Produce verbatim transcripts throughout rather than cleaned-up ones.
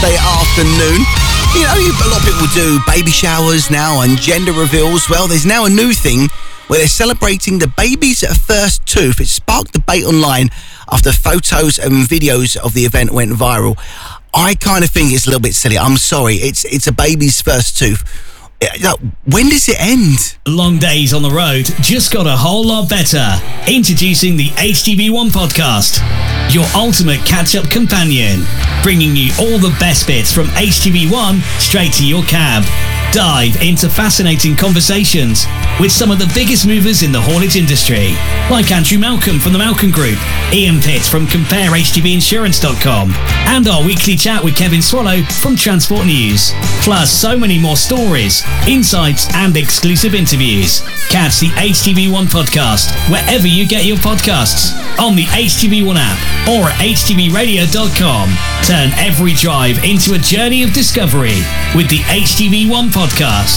Thursday afternoon. You know, a lot of people do baby showers now and gender reveals. Well, there's now a new thing where they're celebrating the baby's first tooth. It sparked debate online after photos and videos of the event went viral. I kind of think it's a little bit silly. I'm sorry. It's it's a baby's first tooth. When does it end? Long days on the road just got a whole lot better. Introducing the H T V one podcast, your ultimate catch-up companion, bringing you all the best bits from H T V one straight to your cab. Dive into fascinating conversations with some of the biggest movers in the haulage industry, like Andrew Malcolm from the Malcolm Group, Ian Pitt from compare h t v insurance dot com, and our weekly chat with Kevin Swallow from Transport News. Plus, so many more stories, insights, and exclusive interviews. Catch the H T V one podcast wherever you get your podcasts, on the H T V one app or at h t v radio dot com. Turn every drive into a journey of discovery with the H T V one podcast.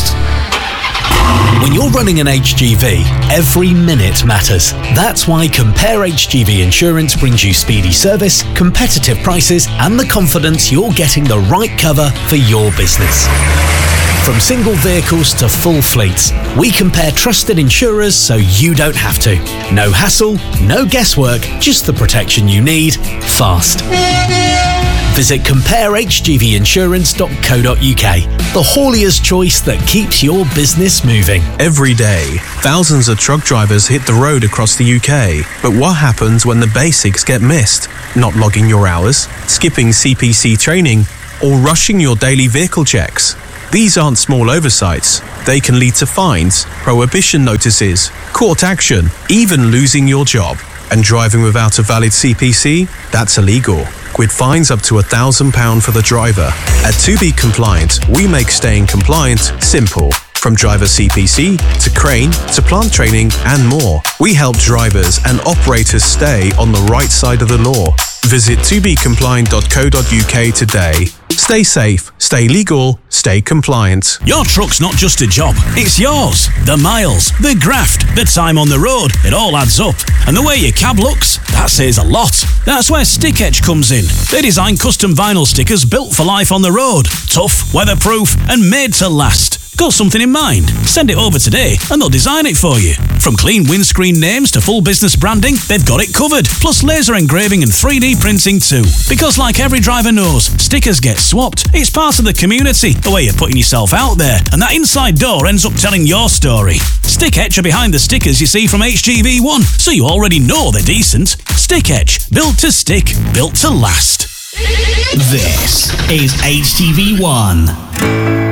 When you're running an H G V, every minute matters. That's why Compare H G V Insurance brings you speedy service, competitive prices, and the confidence you're getting the right cover for your business. From single vehicles to full fleets, we compare trusted insurers so you don't have to. No hassle, no guesswork, just the protection you need, fast. Visit compare h g v insurance dot co dot u k, the haulier's choice that keeps your business moving. Every day, thousands of truck drivers hit the road across the U K. But what happens when the basics get missed? Not logging your hours, skipping C P C training, or rushing your daily vehicle checks? These aren't small oversights. They can lead to fines, prohibition notices, court action, even losing your job. And driving without a valid C P C? That's illegal, with fines up to one thousand pounds for the driver. At To Be Compliant, we make staying compliant simple. From driver C P C, to crane, to plant training, and more. We help drivers and operators stay on the right side of the law. Visit to be compliant dot co dot u k today. Stay safe, stay legal, stay compliant. Your truck's not just a job, it's yours. The miles, the graft, the time on the road, it all adds up. And the way your cab looks, that says a lot. That's where Stick Etch comes in. They design custom vinyl stickers built for life on the road. Tough, weatherproof, and made to last. Got something in mind? Send it over today and they'll design it for you. From clean windscreen names to full business branding, they've got it covered. Plus laser engraving and three D printing too. Because like every driver knows, stickers get swapped. It's part of the community, the way you're putting yourself out there. And that inside door ends up telling your story. Stick Etch are behind the stickers you see from H G V one, so you already know they're decent. Stick Etch, built to stick, built to last. This is H T V one.